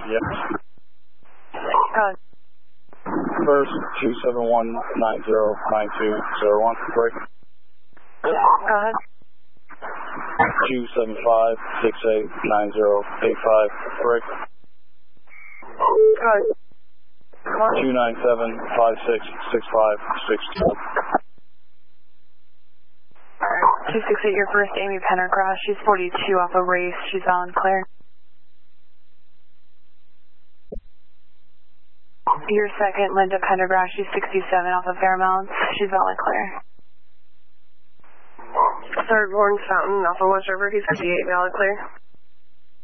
Yes. First 271909201. Break. Go ahead. 275689085. Break. Go ahead. 297566562. 268, your first Amy Pendergrass. She's 42 off a race. She's on clear. Your second, Linda Pendergrass. She's 67 off of Fairmount. She's on clear. Third, Lawrence Fountain off of West River. He's 58, valid clear.